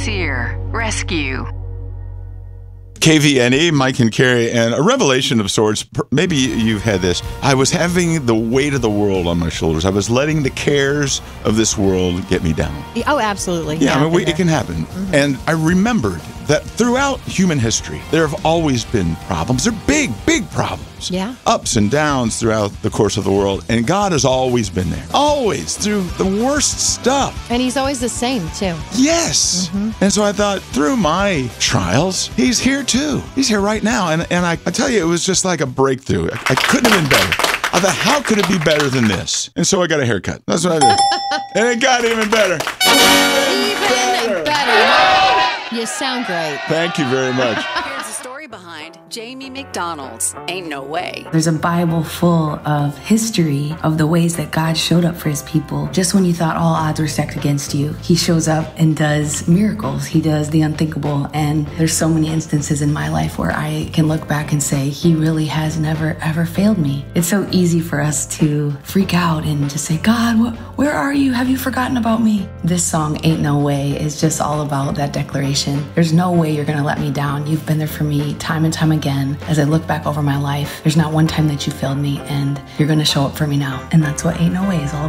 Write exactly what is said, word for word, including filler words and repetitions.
Sear Rescue. K V N E, Mike and Carrie, and a revelation of sorts. Maybe you've had this. I was having the weight of the world on my shoulders. I was letting the cares of this world get me down. Oh, absolutely. Yeah, I mean, we, it can happen. Mm-hmm. And I remembered that throughout human history, there have always been problems. They're big, big problems. Yeah. Ups and downs throughout the course of the world. And God has always been there. Always, through the worst stuff. And he's always the same, too. Yes. Mm-hmm. And so I thought, through my trials, he's here too. He's here right now. And and I, I tell you, it was just like a breakthrough. I, I couldn't have been better. I thought, how could it be better than this? And so I got a haircut. That's what I did. And it got even better. Even, even better. better. You sound great. Thank you very much. Here's the story behind Jamie McDonald's Ain't No Way. There's a Bible full of history of the ways that God showed up for his people. Just when you thought all odds were stacked against you, he shows up and does miracles. He does the unthinkable. And there's so many instances in my life where I can look back and say, he really has never, ever failed me. It's so easy for us to freak out and just say, God, wh- where are you? Have you forgotten about me? This song, Ain't No Way, is just all about that declaration. There's no way you're going to let me down. You've been there for me time and time again. As I look back over my life, there's not one time that you failed me, and you're going to show up for me now. And that's what Ain't No Way is all about.